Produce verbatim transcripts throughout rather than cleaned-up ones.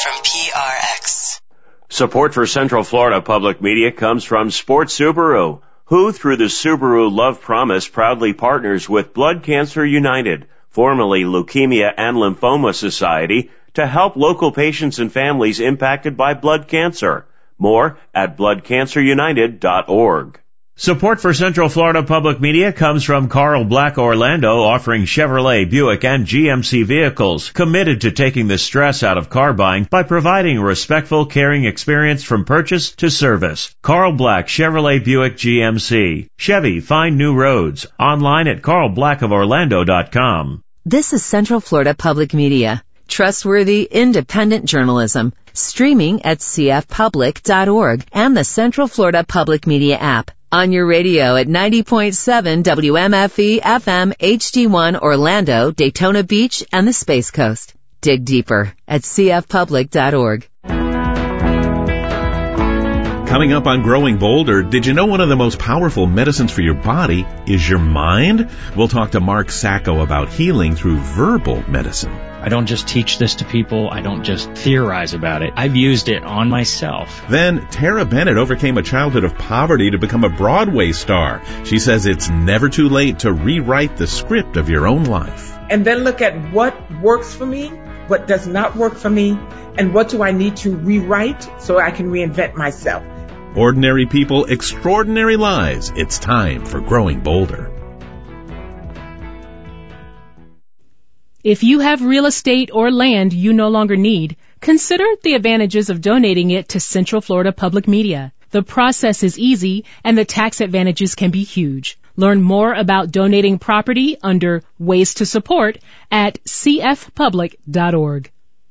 from P R X. Support for Central Florida Public Media comes from Sports Subaru, who, through the Subaru Love Promise, proudly partners with Blood Cancer United, formerly Leukemia and Lymphoma Society, to help local patients and families impacted by blood cancer. More at blood cancer united dot org. Support for Central Florida Public Media comes from Carl Black Orlando, offering Chevrolet, Buick, and G M C vehicles, committed to taking the stress out of car buying by providing a respectful, caring experience from purchase to service. Carl Black, Chevrolet, Buick, G M C. Chevy, find new roads. Online at carl black of orlando dot com. This is Central Florida Public Media. Trustworthy, independent journalism. Streaming at c f public dot org and the Central Florida Public Media app. On your radio at ninety point seven W M F E F M H D one Orlando, Daytona Beach, and the Space Coast. Dig deeper at c f public dot org. Coming up on Growing Bolder, did you know one of the most powerful medicines for your body is your mind? We'll talk to Mark Sacco about healing through verbal medicine. I don't just teach this to people. I don't just theorize about it. I've used it on myself. Then Tara Bennett overcame a childhood of poverty to become a Broadway star. She says it's never too late to rewrite the script of your own life. And then look at what works for me, what does not work for me, and what do I need to rewrite so I can reinvent myself. Ordinary people, extraordinary lives. It's time for Growing Bolder. If you have real estate or land you no longer need, consider the advantages of donating it to Central Florida Public Media. The process is easy and the tax advantages can be huge. Learn more about donating property under Ways to Support at c f public dot org.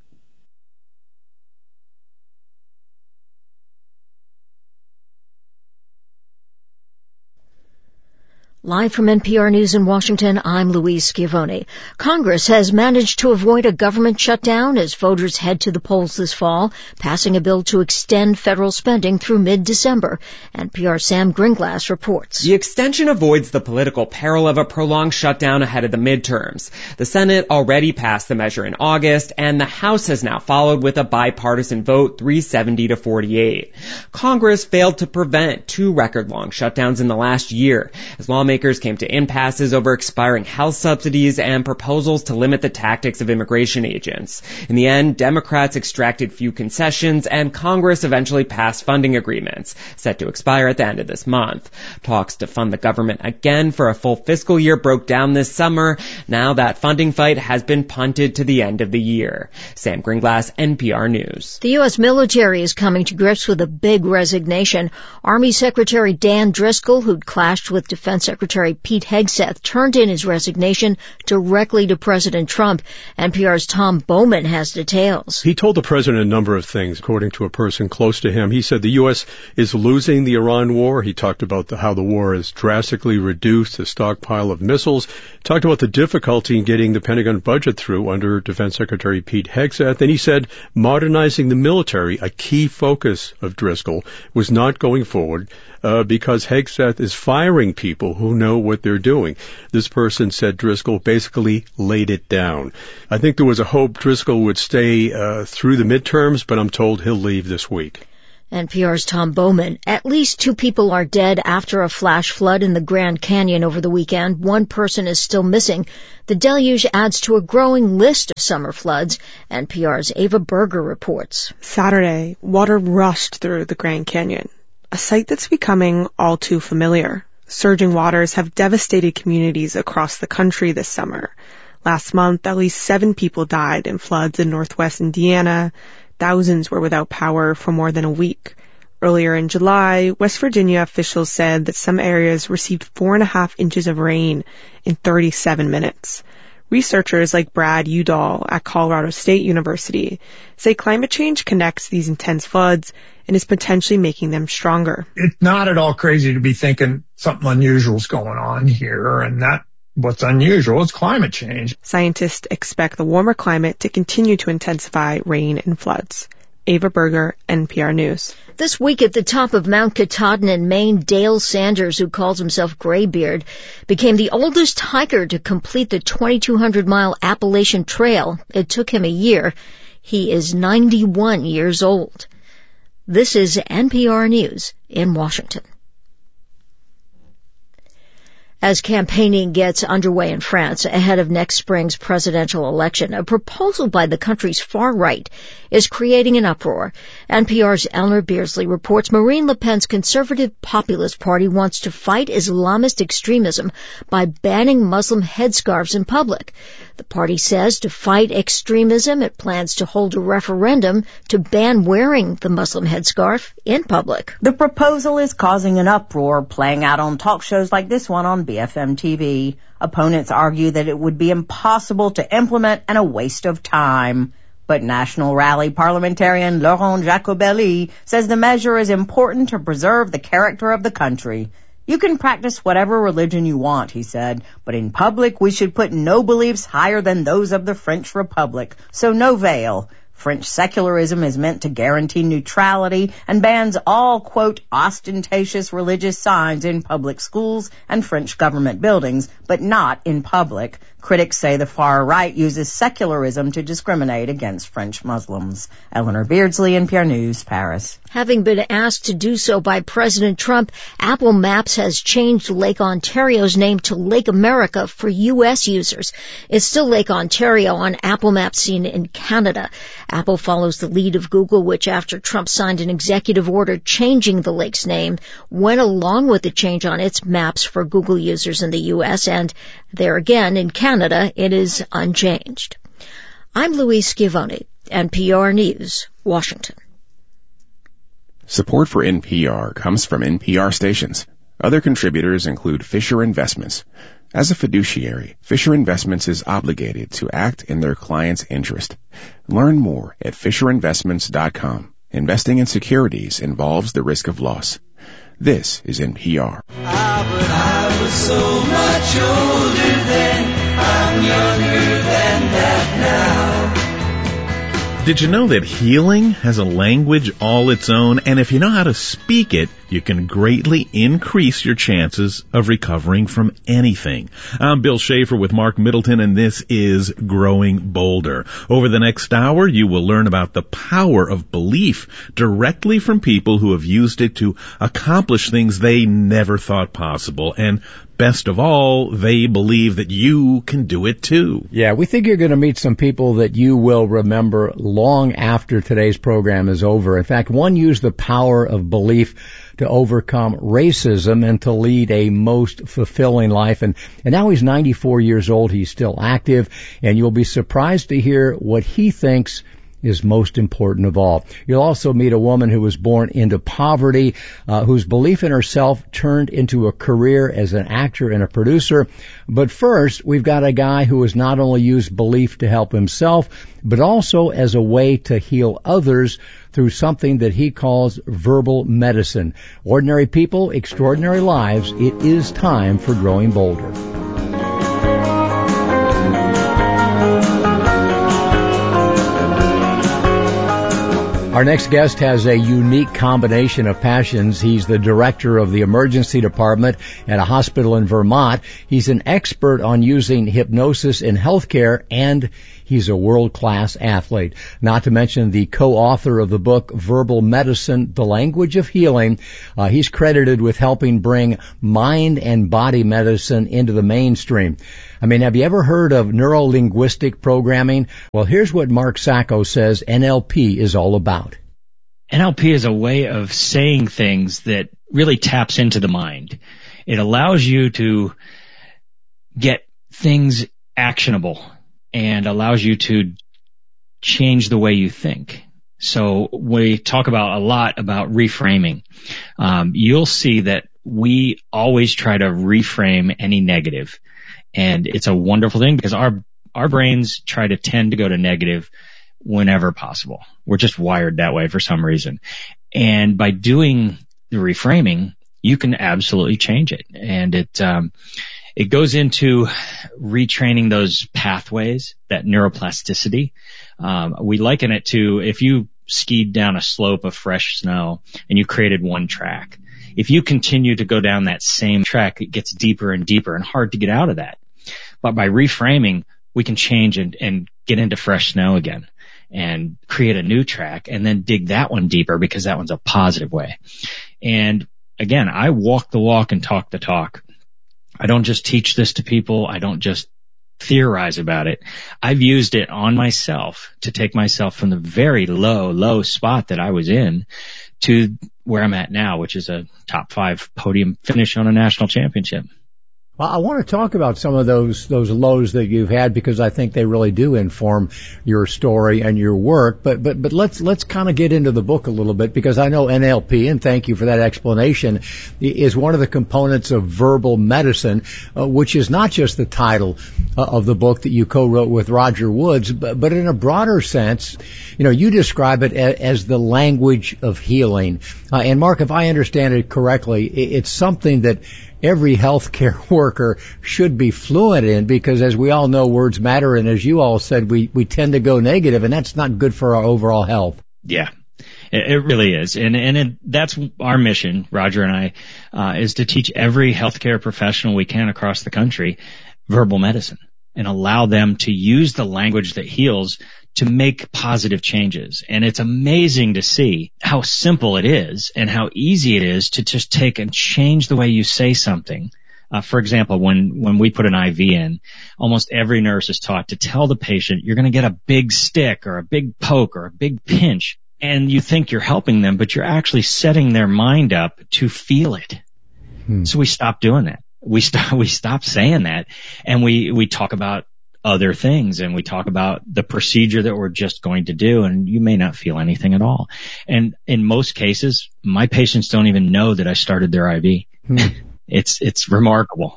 Live from N P R News in Washington, I'm Louise Schiavone. Congress has managed to avoid a government shutdown as voters head to the polls this fall, passing a bill to extend federal spending through mid-December. N P R's Sam Gringlas reports. The extension avoids the political peril of a prolonged shutdown ahead of the midterms. The Senate already passed the measure in August, and the House has now followed with a bipartisan vote, three seventy to forty-eight. Congress failed to prevent two record-long shutdowns in the last year, as lawmakers came to impasses over expiring health subsidies and proposals to limit the tactics of immigration agents. In the end, Democrats extracted few concessions, and Congress eventually passed funding agreements, set to expire at the end of this month. Talks to fund the government again for a full fiscal year broke down this summer. Now that funding fight has been punted to the end of the year. Sam Gringlas, N P R News. The U S military is coming to grips with a big resignation. Army Secretary Dan Driscoll, who'd clashed with Defense Secretary Secretary Pete Hegseth, turned in his resignation directly to President Trump. N P R's Tom Bowman has details. He told the president a number of things, according to a person close to him. He said the U S is losing the Iran war. He talked about the, how the war has drastically reduced the stockpile of missiles. Talked about the difficulty in getting the Pentagon budget through under Defense Secretary Pete Hegseth. And he said modernizing the military, a key focus of Driscoll, was not going forward uh, because Hegseth is firing people who know what they're doing. This person said Driscoll basically laid it down. I think there was a hope Driscoll would stay uh, through the midterms, but I'm told he'll leave this week. N P R's Tom Bowman. At least two people are dead after a flash flood in the Grand Canyon over the weekend. One person is still missing. The deluge adds to a growing list of summer floods. N P R's Ava Berger reports. Saturday, water rushed through the Grand Canyon, a sight that's becoming all too familiar. Surging waters have devastated communities across the country this summer. Last month, at least seven people died in floods in northwest Indiana. Thousands were without power for more than a week. Earlier in July, West Virginia officials said that some areas received four and a half inches of rain in thirty-seven minutes. Researchers like Brad Udall at Colorado State University say climate change connects these intense floods and is potentially making them stronger. It's not at all crazy to be thinking something unusual is going on here, and that what's unusual is climate change. Scientists expect the warmer climate to continue to intensify rain and floods. Ava Berger, N P R News. This week at the top of Mount Katahdin in Maine, Dale Sanders, who calls himself Graybeard, became the oldest hiker to complete the twenty-two hundred mile Appalachian Trail. It took him a year. He is ninety-one years old. This is N P R News in Washington. As campaigning gets underway in France ahead of next spring's presidential election, a proposal by the country's far right is creating an uproar. N P R's Eleanor Beardsley reports Marine Le Pen's conservative populist party wants to fight Islamist extremism by banning Muslim headscarves in public. The party says to fight extremism, it plans to hold a referendum to ban wearing the Muslim headscarf in public. The proposal is causing an uproar, playing out on talk shows like this one on B F M T V. Opponents argue that it would be impossible to implement and a waste of time. But National Rally parliamentarian Laurent Jacobelli says the measure is important to preserve the character of the country. You can practice whatever religion you want, he said, but in public we should put no beliefs higher than those of the French Republic, so no veil. French secularism is meant to guarantee neutrality and bans all, quote, ostentatious religious signs in public schools and French government buildings, but not in public. Critics say the far right uses secularism to discriminate against French Muslims. Eleanor Beardsley, N P R News, Paris. Having been asked to do so by President Trump, Apple Maps has changed Lake Ontario's name to Lake America for U S users. It's still Lake Ontario on Apple Maps seen in Canada. Apple follows the lead of Google, which after Trump signed an executive order changing the lake's name, went along with the change on its maps for Google users in the U S, and there again in Canada, it is unchanged. I'm Louise Schiavone, N P R News, Washington. Support for N P R comes from N P R stations. Other contributors include Fisher Investments. As a fiduciary, Fisher Investments is obligated to act in their client's interest. Learn more at fisher investments dot com. Investing in securities involves the risk of loss. This is N P R. Ah, but I was so much older then. I'm younger than that now. Did you know that healing has a language all its own? And if you know how to speak it, you can greatly increase your chances of recovering from anything. I'm Bill Schaefer with Mark Middleton, and this is Growing Bolder. Over the next hour, you will learn about the power of belief directly from people who have used it to accomplish things they never thought possible. And best of all, they believe that you can do it too. Yeah, we think you're going to meet some people that you will remember long after today's program is over. In fact, one used the power of belief to overcome racism and to lead a most fulfilling life. And, and now he's ninety-four years old. He's still active, and you'll be surprised to hear what he thinks is most important of all. You'll also meet a woman who was born into poverty, uh, whose belief in herself turned into a career as an actor and a producer. But first, we've got a guy who has not only used belief to help himself, but also as a way to heal others through something that he calls verbal medicine. Ordinary people, extraordinary lives. It is time for Growing Bolder. Our next guest has a unique combination of passions. He's the director of the emergency department at a hospital in Vermont. He's an expert on using hypnosis in healthcare, and he's a world-class athlete. Not to mention the co-author of the book Verbal Medicine, The Language of Healing. Uh, he's credited with helping bring mind and body medicine into the mainstream. I mean, have you ever heard of neuro-linguistic programming? Well, here's what Mark Sacco says N L P is all about. N L P is a way of saying things that really taps into the mind. It allows you to get things actionable and allows you to change the way you think. So we talk about a lot about reframing. Um, you'll see that we always try to reframe any negative. And it's a wonderful thing because our, our brains try to tend to go to negative whenever possible. We're just wired that way for some reason. And by doing the reframing, you can absolutely change it. And it, um, it goes into retraining those pathways, that neuroplasticity. Um, we liken it to if you skied down a slope of fresh snow and you created one track. If you continue to go down that same track, it gets deeper and deeper and hard to get out of that. But by reframing, we can change and, and get into fresh snow again. and create a new track and then dig that one deeper because that one's a positive way. And again, I walk the walk and talk the talk. I don't just teach this to people. I don't just theorize about it. I've used it on myself to take myself from the very low, low spot that I was in to where I'm at now, which is a top five podium finish on a national championship. Well, I want to talk about some of those those lows that you've had because I think they really do inform your story and your work. But but but let's let's kind of get into the book a little bit because I know N L P, and thank you for that explanation, is one of the components of verbal medicine, uh, which is not just the title uh, of the book that you co-wrote with Roger Woods, but, but in a broader sense, you know, you describe it as, as the language of healing. Uh, and Mark, if I understand it correctly, it, it's something that every healthcare worker should be fluent in because, as we all know, words matter. And as you all said, we, we tend to go negative, and that's not good for our overall health. Yeah, it, it really is. And, and it, that's our mission, Roger and I, uh, is to teach every healthcare professional we can across the country verbal medicine and allow them to use the language that heals to make positive changes. And it's amazing to see how simple it is and how easy it is to just take and change the way you say something. Uh, for example, when, when we put an I V in, almost every nurse is taught to tell the patient you're going to get a big stick or a big poke or a big pinch. And you think you're helping them, but you're actually setting their mind up to feel it. Hmm. So we stop doing that. We stop, we stop saying that. And we, we talk about other things, and we talk about the procedure that we're just going to do, and you may not feel anything at all. And in most cases, my patients don't even know that I started their I V. Hmm. It's, it's remarkable.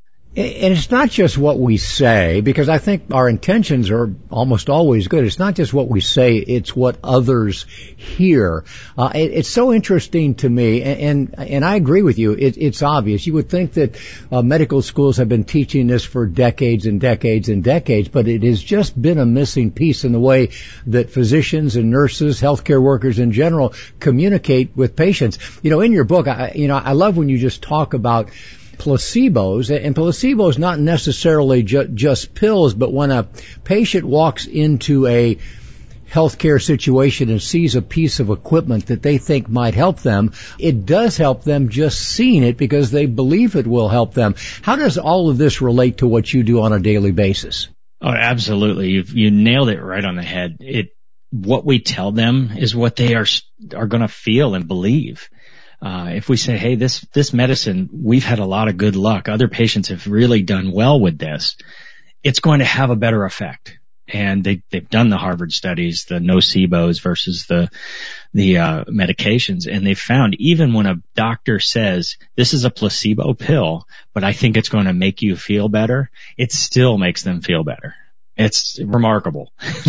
And it's not just what we say, because I think our intentions are almost always good. It's not just what we say, it's what others hear. Uh, it, it's so interesting to me, and and, and I agree with you. It, it's obvious. You would think that uh, medical schools have been teaching this for decades and decades and decades, but it has just been a missing piece in the way that physicians and nurses, healthcare workers in general, communicate with patients. You know, in your book, I, you know, I love when you just talk about placebos, and placebos not necessarily ju- just pills, but when a patient walks into a healthcare situation and sees a piece of equipment that they think might help them, it does help them just seeing it because they believe it will help them. How does all of this relate to what you do on a daily basis? Oh, absolutely. You've, you nailed it right on the head. It, what we tell them is what they are, are going to feel and believe. Uh, if we say, hey, this, this medicine, we've had a lot of good luck. Other patients have really done well with this. It's going to have a better effect. And they, they've done the Harvard studies, the nocebos versus the, the, uh, medications. And they've found even when a doctor says, this is a placebo pill, but I think it's going to make you feel better, it still makes them feel better. It's remarkable.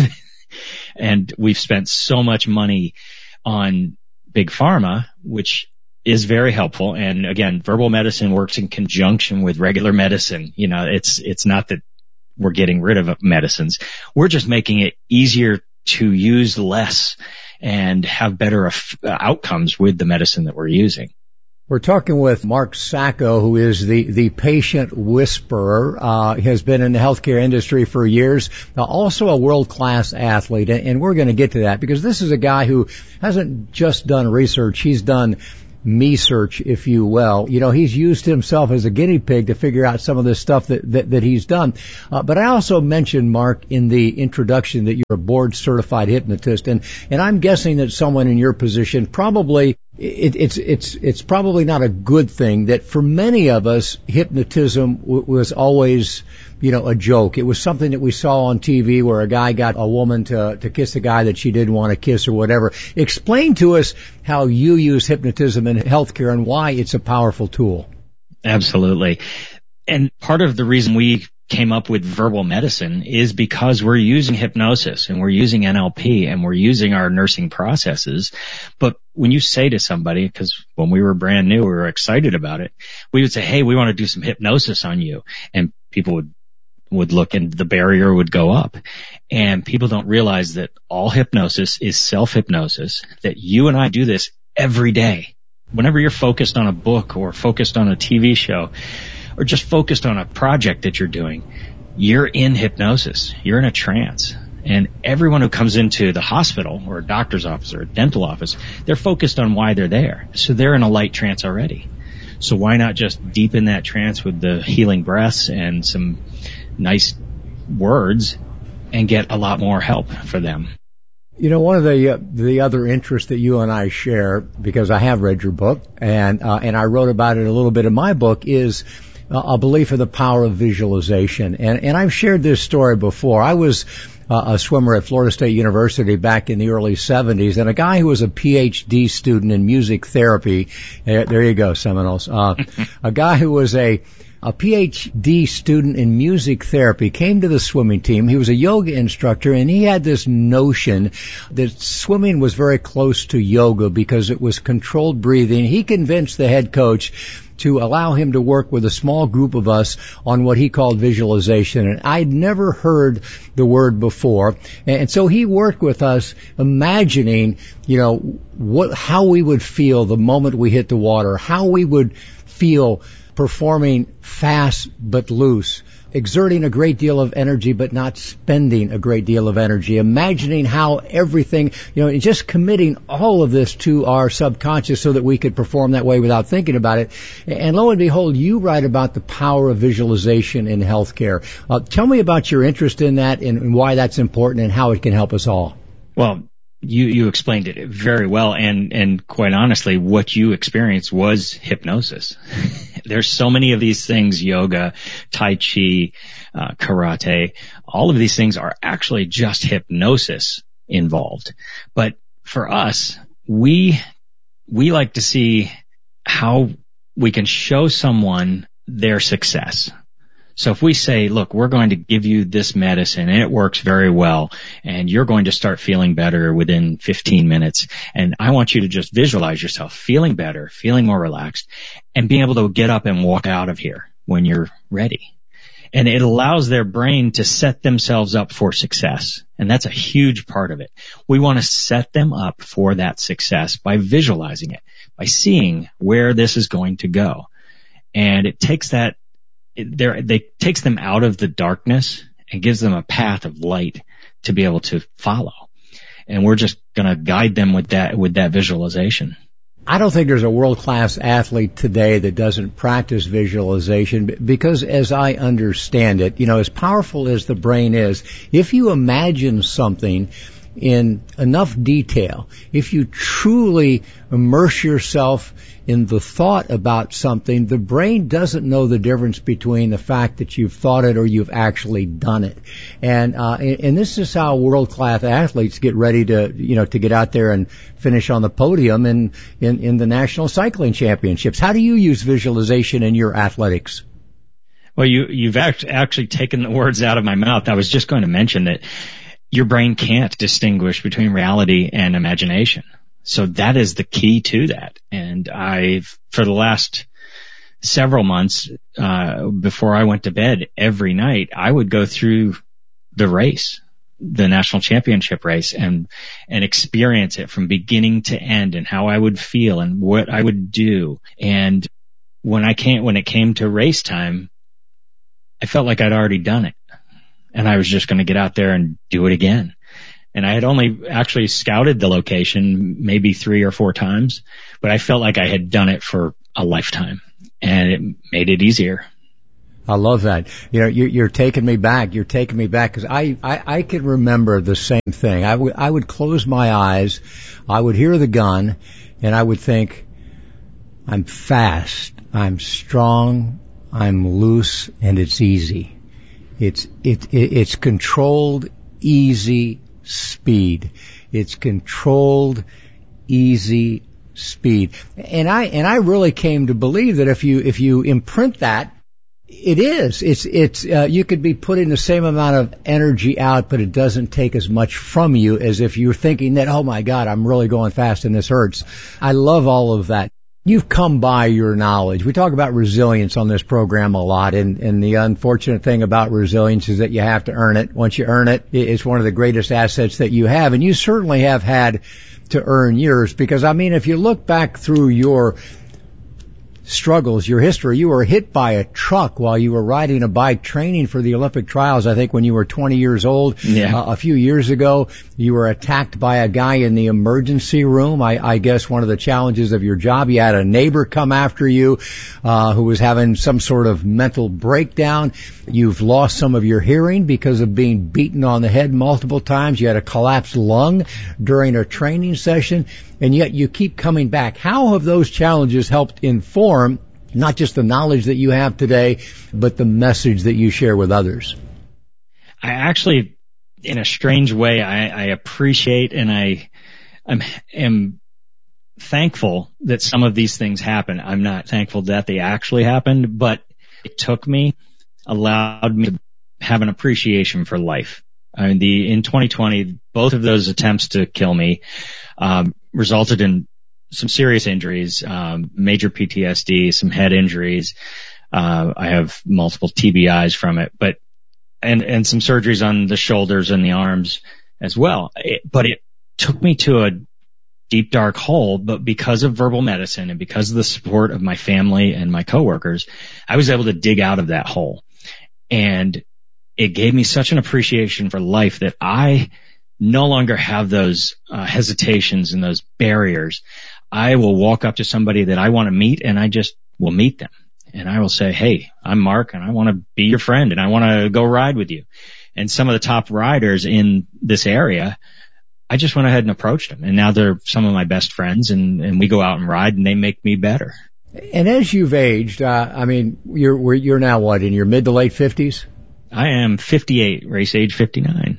And we've spent so much money on big pharma, which is very helpful. And again, verbal medicine works in conjunction with regular medicine. You know, it's, it's not that we're getting rid of medicines. We're just making it easier to use less and have better af- outcomes with the medicine that we're using. We're talking with Mark Sacco, who is the, the patient whisperer, uh, has been in the healthcare industry for years, uh, also a world-class athlete. And we're going to get to that because this is a guy who hasn't just done research, he's done me search, if you will. You know, he's used himself as a guinea pig to figure out some of this stuff that, that, that he's done. Uh, but I also mentioned, Mark, in the introduction that you're a board certified hypnotist. And, and I'm guessing that someone in your position probably, it, it's, it's, it's probably not a good thing that for many of us, hypnotism w- was always, you know, a joke. It was something that we saw on T V where a guy got a woman to, to kiss a guy that she didn't want to kiss or whatever. Explain to us how you use hypnotism in healthcare and why it's a powerful tool. Absolutely. And part of the reason we came up with verbal medicine is because we're using hypnosis and we're using N L P and we're using our nursing processes. But when you say to somebody, because when we were brand new, we were excited about it, we would say, hey, we want to do some hypnosis on you. And people would would look and the barrier would go up. And people don't realize that all hypnosis is self-hypnosis, that you and I do this every day. Whenever you're focused on a book or focused on a T V show or just focused on a project that you're doing, you're in hypnosis. You're in a trance. And everyone who comes into the hospital or a doctor's office or a dental office, they're focused on why they're there. So they're in a light trance already. So why not just deepen that trance with the healing breaths and some nice words and get a lot more help for them? You know, one of the uh, the other interests that you and I share, because I have read your book and uh, and I wrote about it a little bit in my book, is uh, a belief in the power of visualization. And and I've shared this story before. I was uh, a swimmer at Florida State University back in the early seventies, and a guy who was a P H D student in music therapy. There, there you go, Seminoles. Uh, a guy who was a A P H D student in music therapy came to the swimming team. He was a yoga instructor, and he had this notion that swimming was very close to yoga because it was controlled breathing. He convinced the head coach to allow him to work with a small group of us on what he called visualization. And I'd never heard the word before. And so he worked with us imagining, you know, what, how we would feel the moment we hit the water, how we would feel performing fast but loose, exerting a great deal of energy but not spending a great deal of energy, imagining how everything, you know, just committing all of this to our subconscious so that we could perform that way without thinking about it. And lo and behold, you write about the power of visualization in healthcare. Uh, tell me about your interest in that and why that's important and how it can help us all. Well, You, you explained it very well, and, and quite honestly, what you experienced was hypnosis. There's so many of these things, yoga, Tai Chi, uh, karate, all of these things are actually just hypnosis involved. But for us, we, we like to see how we can show someone their success. So if we say, look, we're going to give you this medicine and it works very well and you're going to start feeling better within fifteen minutes, and I want you to just visualize yourself feeling better, feeling more relaxed, and being able to get up and walk out of here when you're ready. And it allows their brain to set themselves up for success. And that's a huge part of it. We want to set them up for that success by visualizing it, by seeing where this is going to go. And it takes that It they takes them out of the darkness and gives them a path of light to be able to follow. And we're just going to guide them with that, with that visualization. I don't think there's a world-class athlete today that doesn't practice visualization because, as I understand it, you know, as powerful as the brain is, if you imagine something in enough detail, if you truly immerse yourself in the thought about something, the brain doesn't know the difference between the fact that you've thought it or you've actually done it. And, uh, and this is how world-class athletes get ready to, you know, to get out there and finish on the podium in, in, in the national cycling championships. How do you use visualization in your athletics? Well, you, you've act, actually taken the words out of my mouth. I was just going to mention that your brain can't distinguish between reality and imagination. So that is the key to that. And I've, for the last several months, uh, before I went to bed every night, I would go through the race, the national championship race, and, and experience it from beginning to end and how I would feel and what I would do. And when I came, when it came to race time, I felt like I'd already done it. And I was just going to get out there and do it again. And I had only actually scouted the location maybe three or four times, but I felt like I had done it for a lifetime, and it made it easier. I love that. You know, you're, you're taking me back. You're taking me back because I, I, I can remember the same thing. I would, I would close my eyes, I would hear the gun, and I would think, I'm fast, I'm strong, I'm loose, and it's easy. It's, it, it, it's controlled, easy speed. It's controlled, easy speed. And I, and I really came to believe that if you, if you imprint that, it is. It's, it's, uh, you could be putting the same amount of energy out, but it doesn't take as much from you as if you're thinking that, oh my God, I'm really going fast and this hurts. I love all of that. You've come by your knowledge. We talk about resilience on this program a lot, and, and the unfortunate thing about resilience is that you have to earn it. Once you earn it, it's one of the greatest assets that you have, and you certainly have had to earn yours, because, I mean, if you look back through your struggles, your history. You were hit by a truck while you were riding a bike training for the Olympic trials, I think when you were twenty years old. Yeah. Uh, a few years ago, you were attacked by a guy in the emergency room. I, I guess one of the challenges of your job, you had a neighbor come after you uh, who was having some sort of mental breakdown. You've lost some of your hearing because of being beaten on the head multiple times. You had a collapsed lung during a training session, and yet you keep coming back. How have those challenges helped inform not just the knowledge that you have today, but the message that you share with others? I actually, in a strange way, I, I appreciate and I I'm, am thankful that some of these things happen. I'm not thankful that they actually happened, but it took me, allowed me to have an appreciation for life. I mean, the, in twenty twenty, both of those attempts to kill me, um, resulted in some serious injuries, um, major P T S D, some head injuries. Uh, I have multiple T B Is from it, but, and, and some surgeries on the shoulders and the arms as well. It, but it took me to a deep, dark hole, but because of verbal medicine and because of the support of my family and my coworkers, I was able to dig out of that hole. And it gave me such an appreciation for life that I no longer have those uh, hesitations and those barriers. I will walk up to somebody that I want to meet and I just will meet them. And I will say, hey, I'm Mark and I want to be your friend and I want to go ride with you. And some of the top riders in this area, I just went ahead and approached them. And now they're some of my best friends and, and we go out and ride and they make me better. And as you've aged, uh, I mean, you're, you're now what, in your mid to late fifties? I am fifty-eight, race age fifty-nine.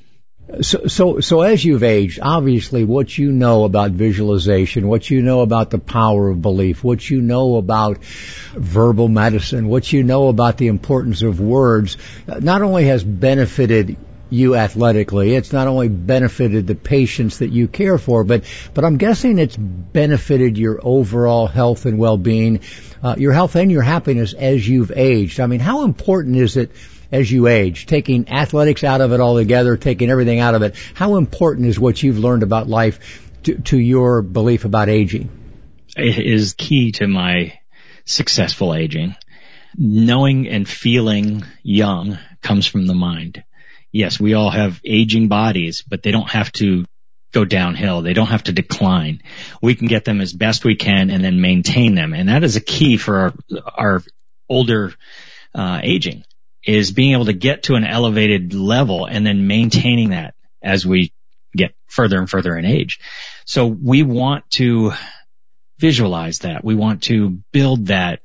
So, so, so as you've aged, obviously what you know about visualization, what you know about the power of belief, what you know about verbal medicine, what you know about the importance of words, not only has benefited you athletically, it's not only benefited the patients that you care for, but, but I'm guessing it's benefited your overall health and well-being, uh, your health and your happiness as you've aged. I mean, how important is it as you age, taking athletics out of it altogether, taking everything out of it? How important is what you've learned about life to, to your belief about aging? It is key to my successful aging. Knowing and feeling young comes from the mind. Yes, we all have aging bodies, but they don't have to go downhill. They don't have to decline. We can get them as best we can and then maintain them. And that is a key for our, our older uh, aging, is being able to get to an elevated level and then maintaining that as we get further and further in age. So we want to visualize that. We want to build that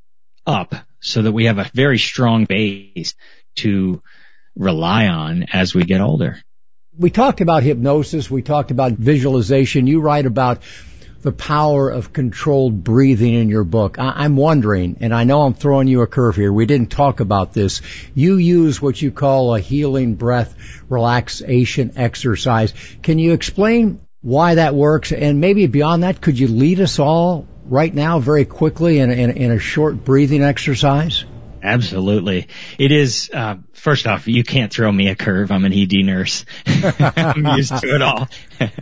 up so that we have a very strong base to rely on as we get older. We talked about hypnosis. We talked about visualization. You write about the power of controlled breathing in your book. I- I'm wondering, and I know I'm throwing you a curve here, we didn't talk about this. You use what you call a healing breath relaxation exercise. Can you explain why that works? And maybe beyond that, could you lead us all right now very quickly in, in, in a short breathing exercise? Absolutely. It is, uh, first off, you can't throw me a curve. I'm an E D nurse. I'm used to it all.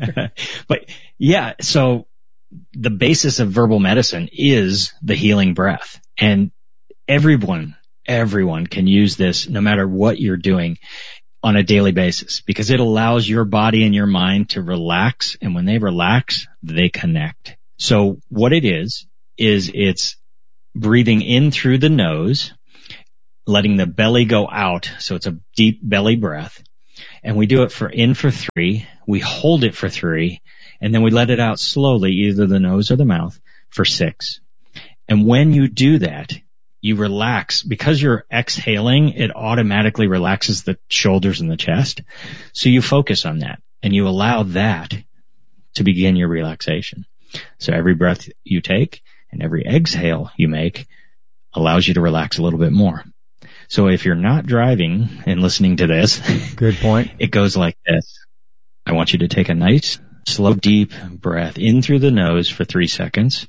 But yeah, so the basis of verbal medicine is the healing breath. And everyone, everyone can use this no matter what you're doing on a daily basis, because it allows your body and your mind to relax. And when they relax, they connect. So what it is, is it's breathing in through the nose, letting the belly go out. So it's a deep belly breath. And we do it for in for three. We hold it for three. And then we let it out slowly, either the nose or the mouth, for six. And when you do that, you relax. Because you're exhaling, it automatically relaxes the shoulders and the chest. So you focus on that and you allow that to begin your relaxation. So every breath you take and every exhale you make allows you to relax a little bit more. So if you're not driving and listening to this, good point. It goes like this. I want you to take a nice, slow, deep breath in through the nose for three seconds.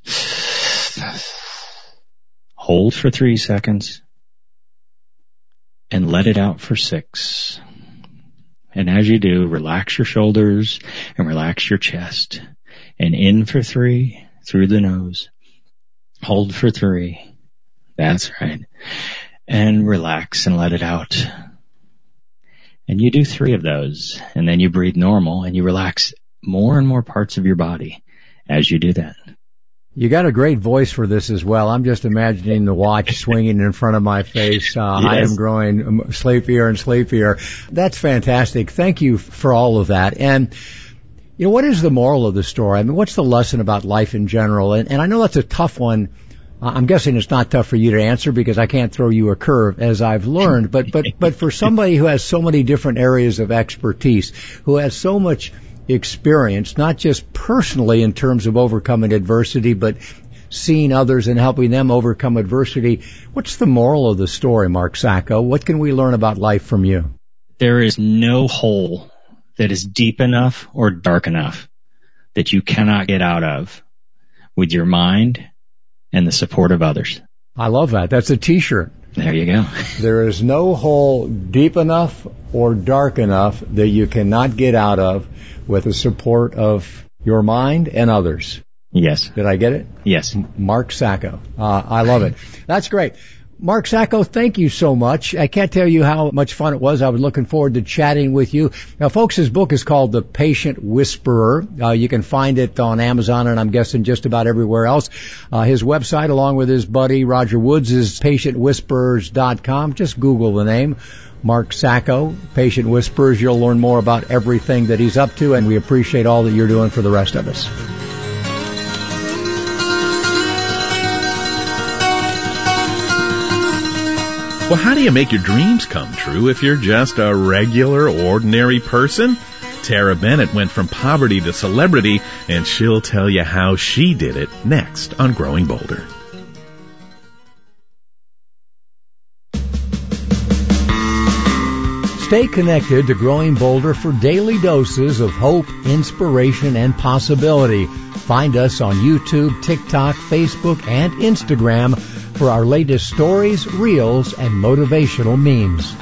Hold for three seconds. And let it out for six. And as you do, relax your shoulders and relax your chest. And in for three through the nose. Hold for three. That's right. And relax and let it out. And you do three of those, and then you breathe normal, and you relax more and more parts of your body as you do that. You got a great voice for this as well. I'm just imagining the watch swinging in front of my face. Uh, yes. I am growing sleepier and sleepier. That's fantastic. Thank you for all of that. And, you know, what is the moral of the story? I mean, what's the lesson about life in general? And, and I know that's a tough one. I'm guessing it's not tough for you to answer because I can't throw you a curve, as I've learned. But but but for somebody who has so many different areas of expertise, who has so much experience, not just personally in terms of overcoming adversity, but seeing others and helping them overcome adversity, what's the moral of the story, Mark Sacco? What can we learn about life from you? There is no hole that is deep enough or dark enough that you cannot get out of with your mind and the support of others. I love that. That's a T-shirt. There you go. There is no hole deep enough or dark enough that you cannot get out of with the support of your mind and others. Yes. Did I get it? Yes. Mark Sacco. Uh, I love it. That's great. Mark Sacco, thank you so much. I can't tell you how much fun it was. I was looking forward to chatting with you. Now, folks, his book is called The Patient Whisperer. Uh, you can find it on Amazon and I'm guessing just about everywhere else. Uh, his website, along with his buddy Roger Woods, is patient whisperers dot com. Just Google the name. Mark Sacco, Patient Whisperers. You'll learn more about everything that he's up to, and we appreciate all that you're doing for the rest of us. Well, how do you make your dreams come true if you're just a regular, ordinary person? Tara Bennett went from poverty to celebrity, and she'll tell you how she did it next on Growing Bolder. Stay connected to Growing Bolder for daily doses of hope, inspiration, and possibility. Find us on YouTube, TikTok, Facebook, and Instagram for our latest stories, reels, and motivational memes.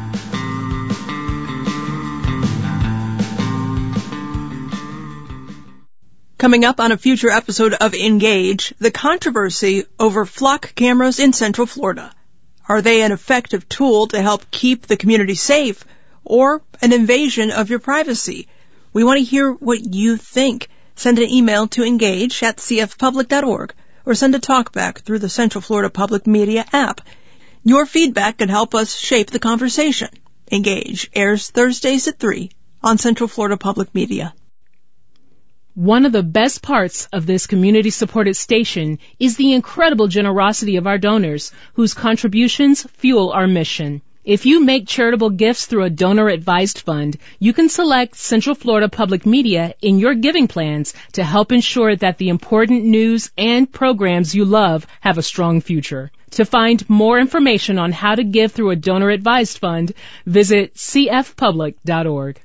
Coming up on a future episode of Engage, the controversy over flock cameras in Central Florida. Are they an effective tool to help keep the community safe, or an invasion of your privacy? We want to hear what you think. Send an email to engage at c f public dot org or send a talkback through the Central Florida Public Media app. Your feedback can help us shape the conversation. Engage airs Thursdays at three on Central Florida Public Media. One of the best parts of this community-supported station is the incredible generosity of our donors, whose contributions fuel our mission. If you make charitable gifts through a donor-advised fund, you can select Central Florida Public Media in your giving plans to help ensure that the important news and programs you love have a strong future. To find more information on how to give through a donor-advised fund, visit c f public dot org.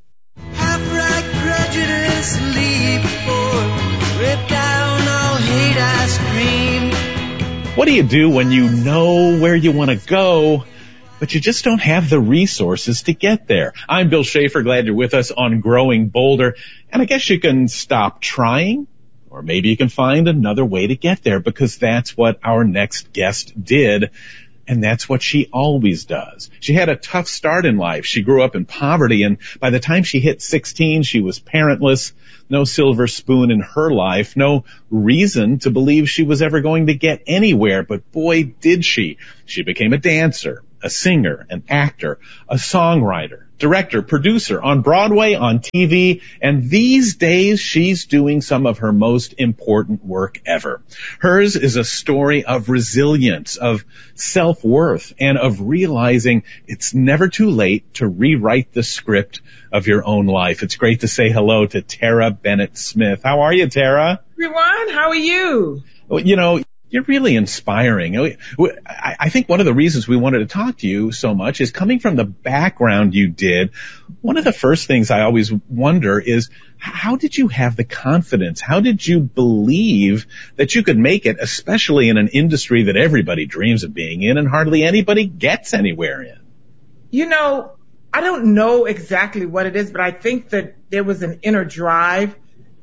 What do you do when you know where you want to go, but you just don't have the resources to get there? I'm Bill Schaefer. Glad you're with us on Growing Bolder. And I guess you can stop trying, or maybe you can find another way to get there, because that's what our next guest did. And that's what she always does. She had a tough start in life. She grew up in poverty, and by the time she hit sixteen, she was parentless, no silver spoon in her life, no reason to believe she was ever going to get anywhere. But boy, did she. She became a dancer, a singer, an actor, a songwriter, director, producer on Broadway, on T V, and these days she's doing some of her most important work ever. Hers is a story of resilience, of self-worth, and of realizing it's never too late to rewrite the script of your own life. It's great to say hello to Tara Bennett Smith. How are you, Tara? Everyone, how are you? Well, you know, you're really inspiring. I think one of the reasons we wanted to talk to you so much is coming from the background you did. One of the first things I always wonder is, how did you have the confidence? How did you believe that you could make it, especially in an industry that everybody dreams of being in and hardly anybody gets anywhere in? You know, I don't know exactly what it is, but I think that there was an inner drive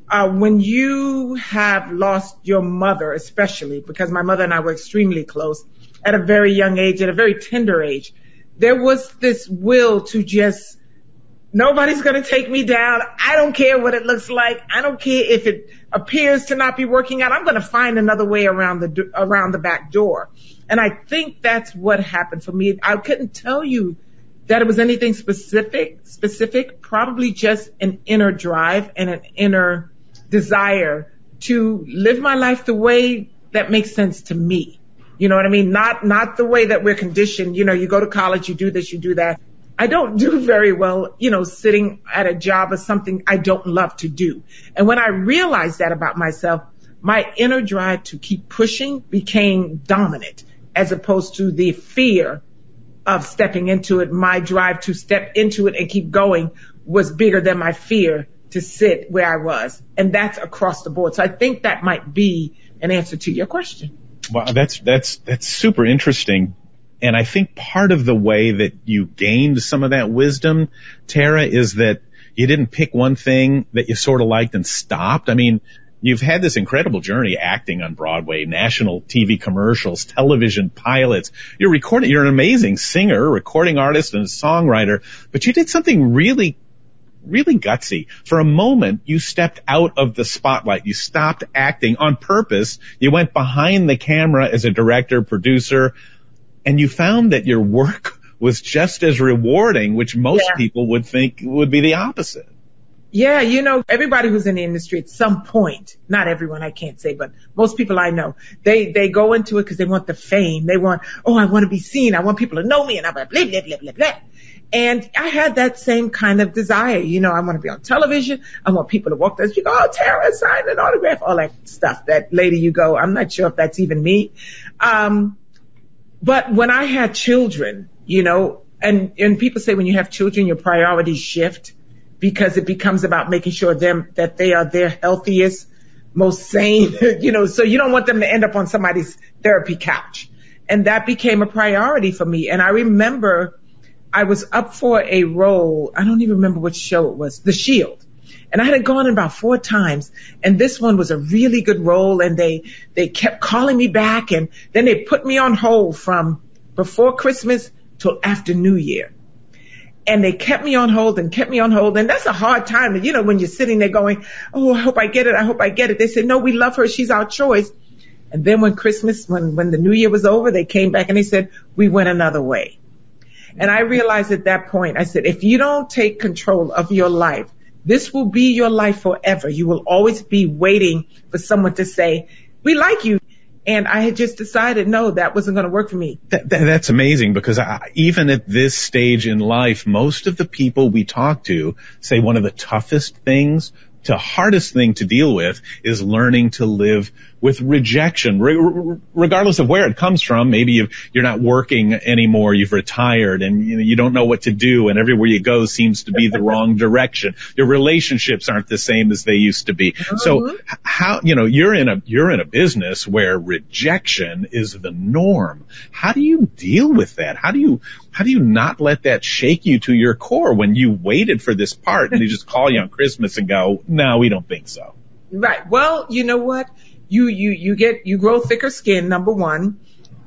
Uh, when you have lost your mother, especially, because my mother and I were extremely close at a very young age, at a very tender age, there was this will to just, nobody's going to take me down. I don't care what it looks like. I don't care if it appears to not be working out. I'm going to find another way around the, around the back door. And I think that's what happened for me. I couldn't tell you that it was anything specific, specific, probably just an inner drive and an inner desire to live my life the way that makes sense to me. You know what I mean? Not, not the way that we're conditioned. You know, you go to college, you do this, you do that. I don't do very well, you know, sitting at a job or something I don't love to do. And when I realized that about myself, my inner drive to keep pushing became dominant as opposed to the fear of stepping into it. My drive to step into it and keep going was bigger than my fear to sit where I was. And that's across the board. So I think that might be an answer to your question. Wow, that's, that's, that's super interesting. And I think part of the way that you gained some of that wisdom, Tara, is that you didn't pick one thing that you sort of liked and stopped. I mean, you've had this incredible journey acting on Broadway, national T V commercials, television pilots. You're recording, you're an amazing singer, recording artist, and a songwriter, but you did something really, really gutsy. For a moment, you stepped out of the spotlight. You stopped acting on purpose. You went behind the camera as a director, producer, and you found that your work was just as rewarding, which most yeah. people would think would be the opposite. Yeah, you know, everybody who's in the industry at some point, not everyone, I can't say, but most people I know, they, they go into it because they want the fame. They want, oh, I want to be seen. I want people to know me, and I'm like, blah, blah, blah, blah, blah. And I had that same kind of desire. You know, I want to be on television. I want people to walk there. You go, oh, Tara, sign an autograph, all that stuff. That lady you go, I'm not sure if that's even me. Um, but when I had children, you know, and, and people say when you have children, your priorities shift, because it becomes about making sure them that they are their healthiest, most sane, you know, so you don't want them to end up on somebody's therapy couch. And that became a priority for me. And I remember I was up for a role. I don't even remember which show it was, The Shield. And I had gone in about four times, and this one was a really good role, and they, they kept calling me back, and then they put me on hold from before Christmas till after New Year. And they kept me on hold and kept me on hold. And that's a hard time. You know, when you're sitting there going, oh, I hope I get it. I hope I get it. They said, no, we love her. She's our choice. And then when Christmas, when, when the New Year was over, they came back and they said, we went another way. And I realized at that point, I said, if you don't take control of your life, this will be your life forever. You will always be waiting for someone to say, we like you. And I had just decided, no, that wasn't going to work for me. That, that, that's amazing, because I, even at this stage in life, most of the people we talk to say one of the toughest things, the hardest thing to deal with, is learning to live with rejection, re- regardless of where it comes from. Maybe you've, you're not working anymore, you've retired, and you know, you don't know what to do, and everywhere you go seems to be the wrong direction. Your relationships aren't the same as they used to be. Mm-hmm. So how, you know, you're in a, you're in a business where rejection is the norm. How do you deal with that? How do you, how do you not let that shake you to your core when you waited for this part and they just call you on Christmas and go, no, we don't think so? Right. Well, you know what? You, you, you get, you grow thicker skin, number one.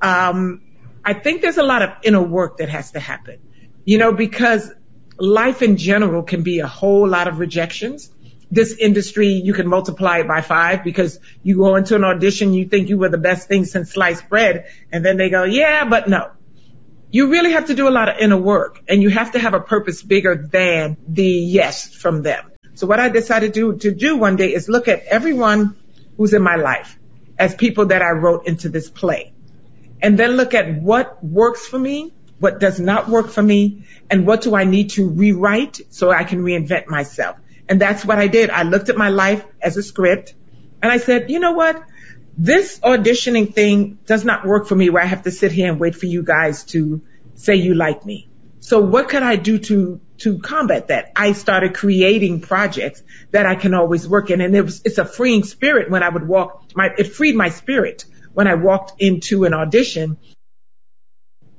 Um, I think there's a lot of inner work that has to happen, you know, because life in general can be a whole lot of rejections. This industry, you can multiply it by five, because you go into an audition, you think you were the best thing since sliced bread, and then they go, yeah, but no. You really have to do a lot of inner work, and you have to have a purpose bigger than the yes from them. So what I decided to, to do one day is look at everyone who's in my life as people that I wrote into this play, and then look at what works for me, what does not work for me, and what do I need to rewrite so I can reinvent myself. And that's what I did. I looked at my life as a script, and I said, you know what? This auditioning thing does not work for me, where I have to sit here and wait for you guys to say you like me. So what could I do to, to combat that? I started creating projects that I can always work in. And it was, it's a freeing spirit when I would walk, my, it freed my spirit when I walked into an audition.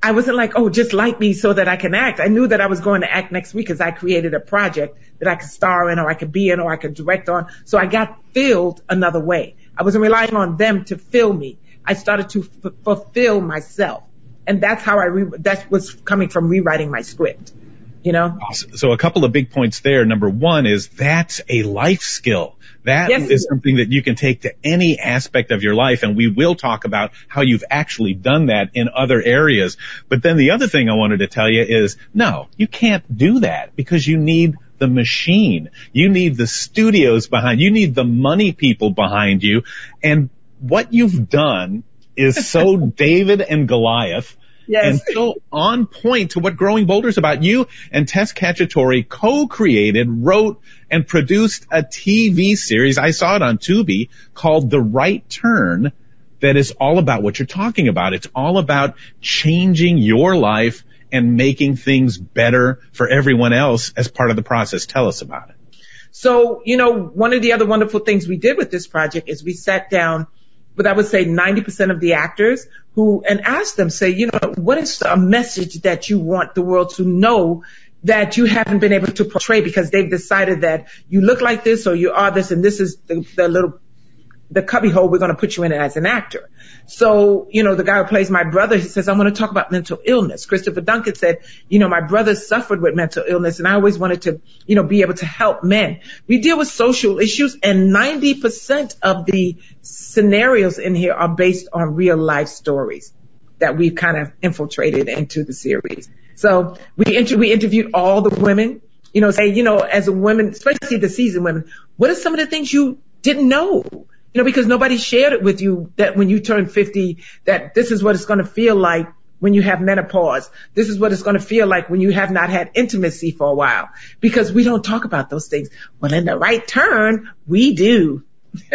I wasn't like, oh, just like me so that I can act. I knew that I was going to act next week because I created a project that I could star in or I could be in or I could direct on. So I got filled another way. I wasn't relying on them to fill me. I started to f- fulfill myself. And that's how I, re- that was coming from rewriting my script, you know? So a couple of big points there. Number one is that's a life skill. That yes, is something that you can take to any aspect of your life, and we will talk about how you've actually done that in other areas. But then the other thing I wanted to tell you is, no, you can't do that because you need the machine. You need the studios behind you. You need the money people behind you. And what you've done is so David and Goliath. Yes. And so on point to what Growing Bolder is about. You and Tess Cacciatore co-created, wrote, and produced a T V series. I saw it on Tubi called The Right Turn that is all about what you're talking about. It's all about changing your life and making things better for everyone else as part of the process. Tell us about it. So, you know, one of the other wonderful things we did with this project is we sat down with, I would say, ninety percent of the actors who, and asked them, say, you know, what is a message that you want the world to know that you haven't been able to portray because they've decided that you look like this or you are this and this is the, the little, the cubbyhole we're going to put you in as an actor. So, you know, the guy who plays my brother, he says, I want to talk about mental illness. Christopher Duncan said, you know, my brother suffered with mental illness and I always wanted to, you know, be able to help men. We deal with social issues and ninety percent of the scenarios in here are based on real life stories that we've kind of infiltrated into the series. So we inter- we interviewed all the women, you know, say, you know, as a woman, especially the seasoned women, what are some of the things you didn't know? You know, because nobody shared it with you that when you turn fifty, that this is what it's going to feel like when you have menopause. This is what it's going to feel like when you have not had intimacy for a while, because we don't talk about those things. Well, in The Right Turn, we do.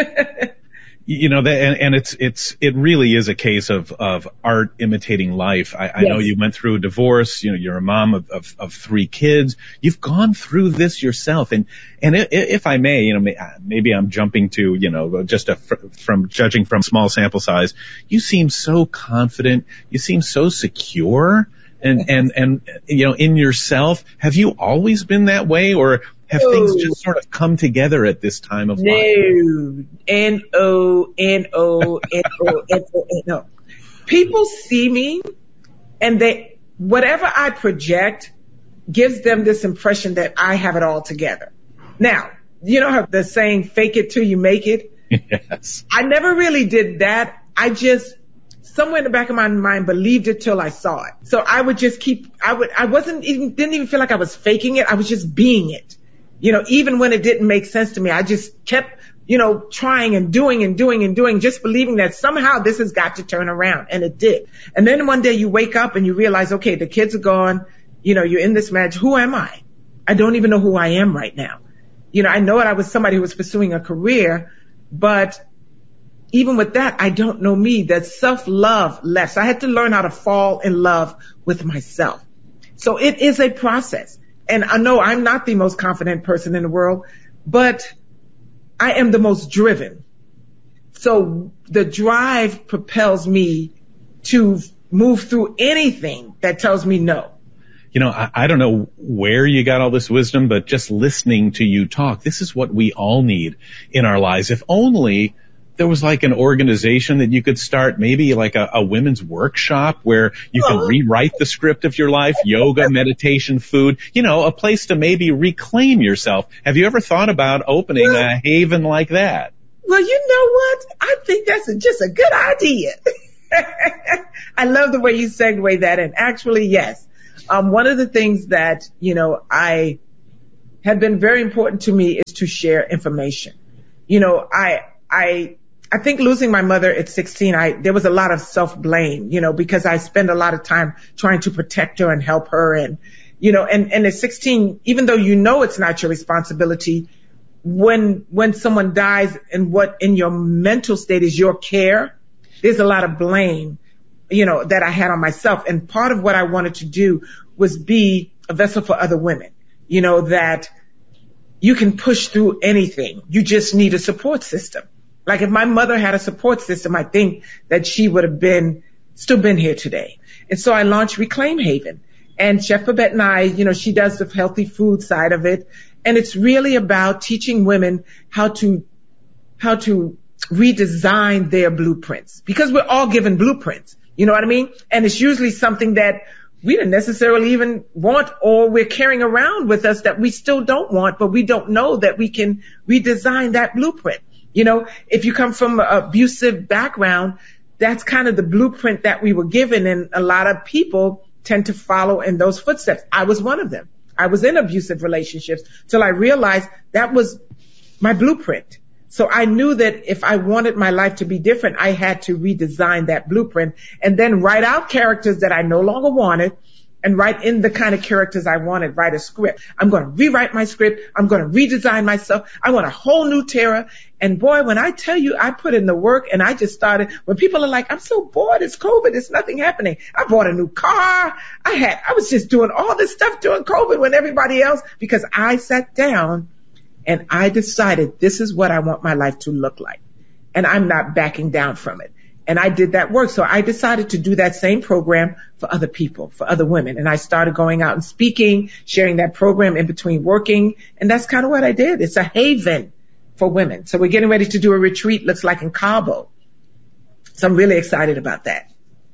You know, that, and, and it's, it's, it really is a case of, of art imitating life. I, I yes. know you went through a divorce, you know, you're a mom of, of, of three kids. You've gone through this yourself. And, and if I may, you know, maybe I'm jumping to, you know, just a, from judging from small sample size, you seem so confident. You seem so secure and, and, and, you know, in yourself. Have you always been that way, or have no. things just sort of come together at this time of no. life? N O, N O, N O, N O, N O. People see me and they, whatever I project gives them this impression that I have it all together. Now, you know how the saying, fake it till you make it? Yes. I never really did that. I just, somewhere in the back of my mind, believed it till I saw it. So I would just keep, I would, I wasn't even, didn't even feel like I was faking it. I was just being it. You know, even when it didn't make sense to me, I just kept, you know, trying and doing and doing and doing, just believing that somehow this has got to turn around. And it did. And then one day you wake up and you realize, okay, the kids are gone. You know, you're in this marriage. Who am I? I don't even know who I am right now. You know, I know I was somebody who was pursuing a career, but even with that, I don't know me. That self-love left. I had to learn how to fall in love with myself. So it is a process. And I know I'm not the most confident person in the world, but I am the most driven. So the drive propels me to move through anything that tells me no. You know, I, I don't know where you got all this wisdom, but just listening to you talk, this is what we all need in our lives. If only there was like an organization that you could start, maybe like a, a women's workshop where you can rewrite the script of your life, yoga, meditation, food, you know, a place to maybe reclaim yourself. Have you ever thought about opening well, a haven like that? Well, you know what? I think that's a, just a good idea. I love the way you segue that in. Actually, yes. Um, one of the things that, you know, I have been very important to me is to share information. You know, I, I, I think losing my mother at sixteen, I, there was a lot of self-blame, you know, because I spent a lot of time trying to protect her and help her. And, you know, and, and at sixteen, even though you know it's not your responsibility, when, when someone dies and what in your mental state is your care, there's a lot of blame, you know, that I had on myself. And part of what I wanted to do was be a vessel for other women, you know, that you can push through anything. You just need a support system. Like if my mother had a support system, I think that she would have been, still been here today. And so I launched Reclaim Haven. And Chef Babette and I, you know, she does the healthy food side of it. And it's really about teaching women how to, how to redesign their blueprints, because we're all given blueprints. You know what I mean? And it's usually something that we didn't necessarily even want, or we're carrying around with us that we still don't want, but we don't know that we can redesign that blueprint. You know, if you come from an abusive background, that's kind of the blueprint that we were given, and a lot of people tend to follow in those footsteps. I was one of them. I was in abusive relationships till I realized that was my blueprint. So I knew that if I wanted my life to be different, I had to redesign that blueprint and then write out characters that I no longer wanted and write in the kind of characters I wanted, write a script. I'm going to rewrite my script. I'm going to redesign myself. I want a whole new Tara. And boy, when I tell you, I put in the work and I just started, when people are like, I'm so bored, it's COVID, it's nothing happening. I bought a new car. I had, I was just doing all this stuff during COVID when everybody else, because I sat down and I decided this is what I want my life to look like. And I'm not backing down from it. And I did that work. So I decided to do that same program for other people, for other women. And I started going out and speaking, sharing that program in between working. And that's kind of what I did. It's a haven for women. So we're getting ready to do a retreat, looks like in Cabo. So I'm really excited about that.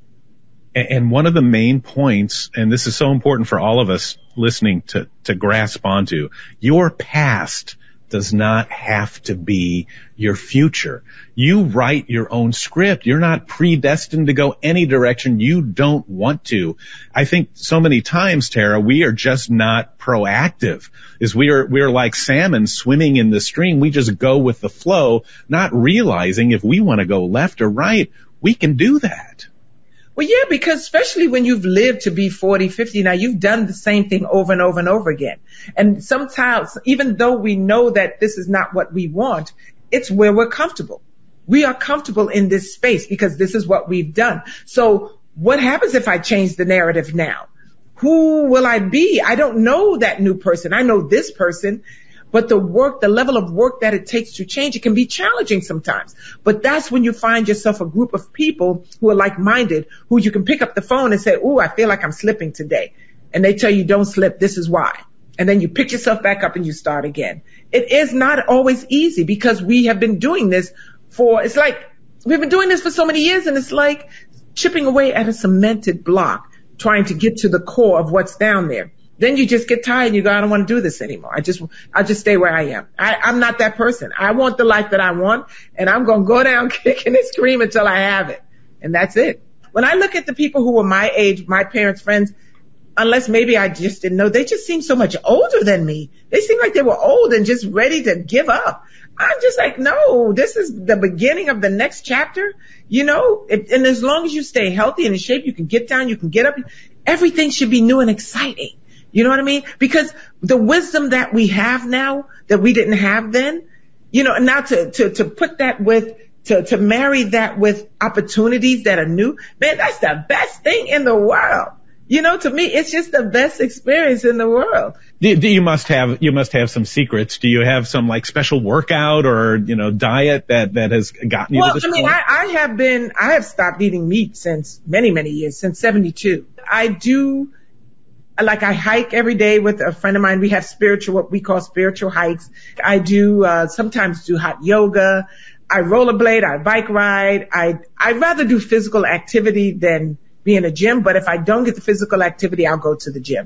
And one of the main points, and this is so important for all of us listening to, to grasp onto, your past does not have to be your future. You write your own script. You're not predestined to go any direction you don't want to. I think so many times, Tara, we are just not proactive. Is we are, we are like salmon swimming in the stream. We just go with the flow, not realizing if we want to go left or right, we can do that. Well, yeah, because especially when you've lived to be forty, fifty, now you've done the same thing over and over and over again. And sometimes, even though we know that this is not what we want, it's where we're comfortable. We are comfortable in this space because this is what we've done. So what happens if I change the narrative now? Who will I be? I don't know that new person. I know this person. But the work, the level of work that it takes to change, it can be challenging sometimes. But that's when you find yourself a group of people who are like-minded, who you can pick up the phone and say, ooh, I feel like I'm slipping today. And they tell you, don't slip, this is why. And then you pick yourself back up and you start again. It is not always easy because we have been doing this for, it's like, we've been doing this for so many years, and it's like chipping away at a cemented block, trying to get to the core of what's down there. Then you just get tired and you go, I don't want to do this anymore. I just, I'll just stay where I am. I, I'm not that person. I want the life that I want, and I'm going to go down kicking and screaming until I have it. And that's it. When I look at the people who were my age, my parents' friends, unless maybe I just didn't know, they just seem so much older than me. They seem like they were old and just ready to give up. I'm just like, no, this is the beginning of the next chapter. You know, if, and as long as you stay healthy and in shape, you can get down, you can get up. Everything should be new and exciting. You know what I mean? Because the wisdom that we have now that we didn't have then, you know, and now to, to, to put that with, to, to marry that with opportunities that are new, man, that's the best thing in the world. You know, to me, it's just the best experience in the world. Do, do you must have, you must have some secrets. Do you have some like special workout or, you know, diet that, that has gotten you well, to this I mean, point? I, I have been, I have stopped eating meat since many, many years, since seventy-two. I do, like I hike every day with a friend of mine. We have spiritual, what we call spiritual hikes. I do, uh, sometimes do hot yoga. I rollerblade, I bike ride. I, I'd rather do physical activity than be in a gym, but if I don't get the physical activity, I'll go to the gym.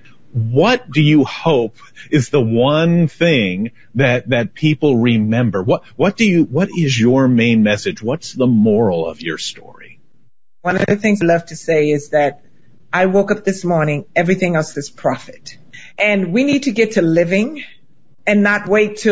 What do you hope is the one thing that, that people remember? What, what do you, what is your main message? What's the moral of your story? One of the things I love to say is that I woke up this morning, everything else is profit. And we need to get to living and not wait till